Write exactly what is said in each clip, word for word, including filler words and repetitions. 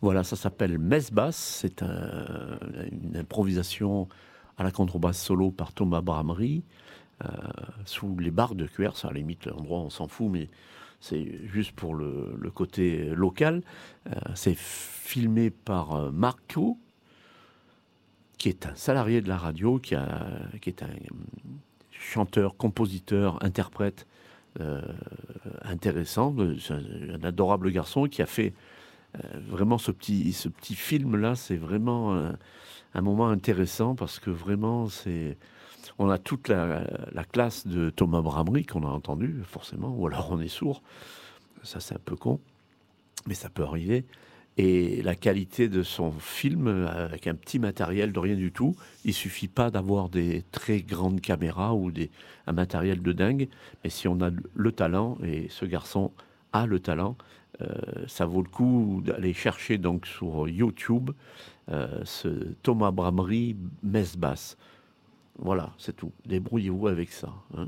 Voilà, ça s'appelle Messe basse. C'est un- une improvisation à la contrebasse solo par Thomas Bramery, euh, sous les barres de cuir. Ça, à la limite, l'endroit, on s'en fout, mais c'est juste pour le, le côté local. Euh, c'est filmé par euh, Marco, qui est un salarié de la radio, qui, a, qui est un chanteur, compositeur, interprète euh, intéressant. C'est un, un adorable garçon qui a fait euh, vraiment ce petit, ce petit film-là. C'est vraiment un, un moment intéressant parce que vraiment, c'est, on a toute la, la classe de Thomas Bramery qu'on a entendu, forcément, ou alors on est sourd. Ça, c'est un peu con, mais ça peut arriver. Et la qualité de son film, avec un petit matériel de rien du tout, il suffit pas d'avoir des très grandes caméras ou des, un matériel de dingue, mais si on a le talent, et ce garçon a le talent, euh, ça vaut le coup d'aller chercher donc sur YouTube euh, ce Thomas Bramery Messe basse. Voilà, c'est tout. Débrouillez-vous avec ça. Hein.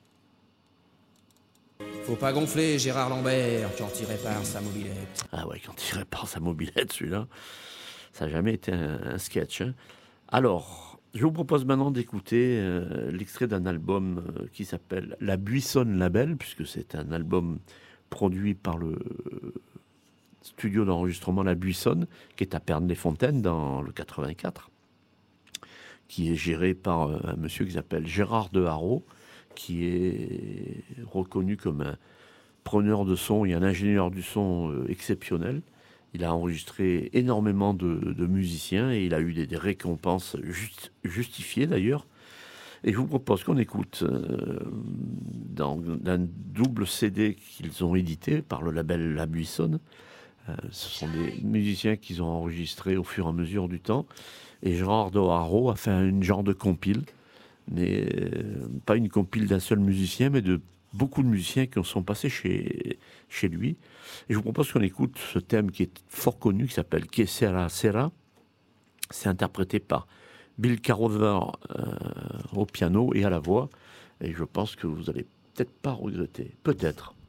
Faut pas gonfler Gérard Lambert quand il répare sa mobilette. Ah ouais, quand il répare sa mobilette, celui-là, ça n'a jamais été un, un sketch. Hein. Alors, je vous propose maintenant d'écouter euh, l'extrait d'un album euh, qui s'appelle La Buissonne Label, puisque c'est un album produit par le studio d'enregistrement La Buissonne, qui est à Pernes-les-Fontaines dans le quatre-vingt-quatre, qui est géré par euh, un monsieur qui s'appelle Gérard de Haro, qui est reconnu comme un preneur de son et un ingénieur du son euh, exceptionnel. Il a enregistré énormément de, de musiciens et il a eu des, des récompenses just, justifiées d'ailleurs. Et je vous propose qu'on écoute euh, dans un double C D qu'ils ont édité par le label La Buissonne. Euh, ce sont des musiciens qu'ils ont enregistrés au fur et à mesure du temps. Et Gérard de Haro a fait une genre de compile, mais euh, pas une compile d'un seul musicien, mais de beaucoup de musiciens qui sont passés chez, chez lui. Et je vous propose qu'on écoute ce thème qui est fort connu, qui s'appelle Que Sera Sera. C'est interprété par Bill Carover euh, au piano et à la voix. Et je pense que vous allez peut-être pas regretter. Peut-être.